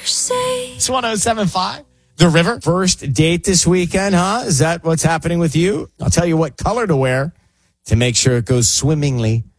It's 107.5. The River. First date this weekend, huh? Is that what's happening with you? I'll tell you what color to wear to make sure it goes swimmingly.